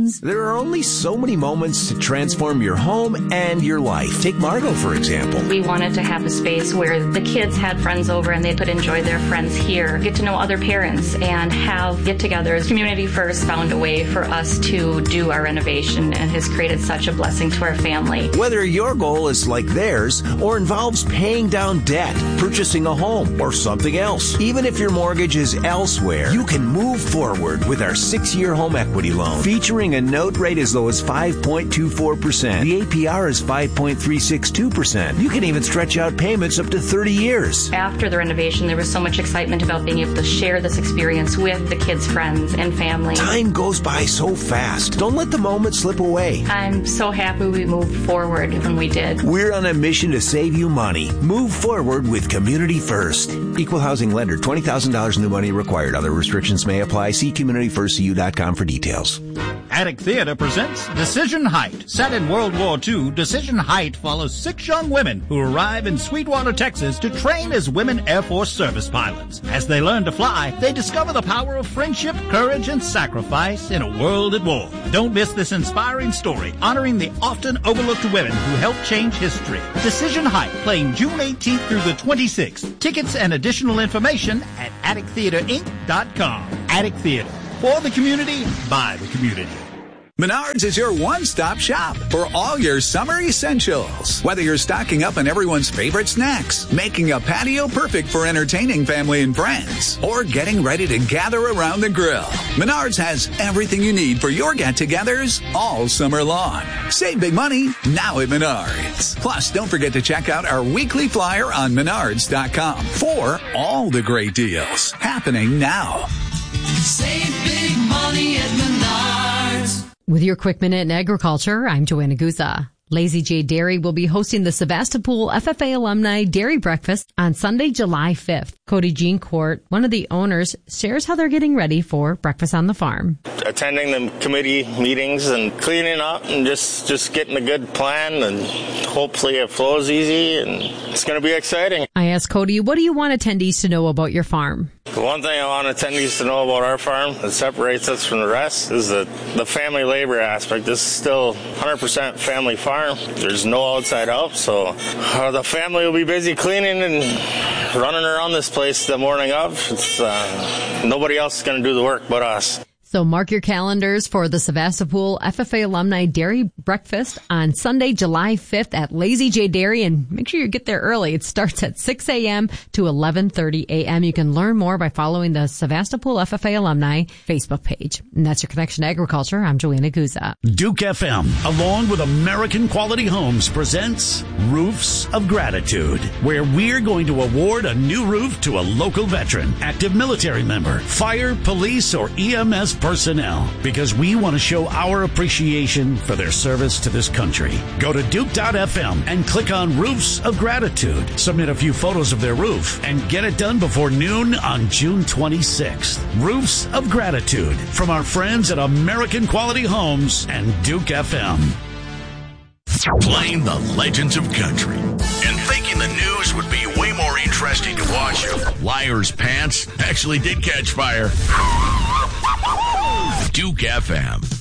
friends. There are only so many moments to transform your home and your life. Take Margot, for example. We wanted to have a space where the kids had friends over and they could enjoy their friends here, get to know other parents, and have get-togethers. Community First found a way for us to do our renovation and has created such a blessing to our family. Whether your goal is like theirs or involves paying down debt, purchasing a home, or something else, even if your mortgage is elsewhere, you can move forward with our 6-year home equity loan. Featuring a note rate as low as 5.24%. The APR is 5.362%. You can even stretch out payments up to 30 years. After the renovation, there was so much excitement about being able to share this experience with the kids' friends and family. Time goes by so fast. Don't let the moment slip away. I'm so happy we moved forward when we did. We're on a mission to save you money. Move forward with Community First. Equal housing lender, $20,000 new money required. Other restrictions may apply. See CommunityFirstCU.com for details. Attic Theater presents Decision Height. Set in World War II, Decision Height follows 6 young women who arrive in Sweetwater, Texas to train as women Air Force service pilots. As they learn to fly, they discover the power of friendship, courage, and sacrifice in a world at war. Don't miss this inspiring story honoring the often overlooked women who helped change history. Decision Height, playing June 18th through the 26th. Tickets and additional information at attictheaterinc.com. Attic Theater. For the community, by the community. Menards is your one-stop shop for all your summer essentials. Whether you're stocking up on everyone's favorite snacks, making a patio perfect for entertaining family and friends, or getting ready to gather around the grill, Menards has everything you need for your get-togethers all summer long. Save big money now at Menards. Plus, don't forget to check out our weekly flyer on Menards.com for all the great deals happening now. Save big money at Menards. With your quick minute in agriculture, I'm Joanna Guza. Lazy J Dairy will be hosting the Sebastopol FFA Alumni Dairy Breakfast on Sunday, July 5th. Cody Jeancourt, one of the owners, shares how they're getting ready for breakfast on the farm. Attending the committee meetings and cleaning up and just getting a good plan, and hopefully it flows easy and it's going to be exciting. I asked Cody, what do you want attendees to know about your farm? The one thing I want attendees to know about our farm that separates us from the rest is the family labor aspect. This is still 100% family farm. There's no outside help, so the family will be busy cleaning and running around this place the morning of. It's nobody else is going to do the work but us. So mark your calendars for the Sebastopol FFA Alumni Dairy Breakfast on Sunday, July 5th at Lazy J Dairy, and make sure you get there early. It starts at 6 a.m. to 11:30 a.m. You can learn more by following the Sebastopol FFA Alumni Facebook page. And that's your Connection to Agriculture. I'm Joanna Guza. Duke FM, along with American Quality Homes, presents Roofs of Gratitude, where we're going to award a new roof to a local veteran, active military member, fire, police, or EMS personnel, because we want to show our appreciation for their service to this country. Go to Duke.fm and click on Roofs of Gratitude. Submit a few photos of their roof and get it done before noon on June 26th. Roofs of Gratitude from our friends at American Quality Homes and Duke FM. Playing the legends of country and thinking the news would be way more interesting to watch. Liar's pants actually did catch fire. Duke FM.